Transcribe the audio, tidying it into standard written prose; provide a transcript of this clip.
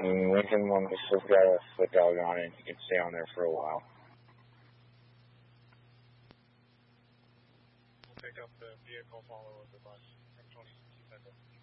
And Lincoln one has still got a foot dog on it. You can stay on there for a while. We'll pick up the vehicle follow of the bus from 20 Central.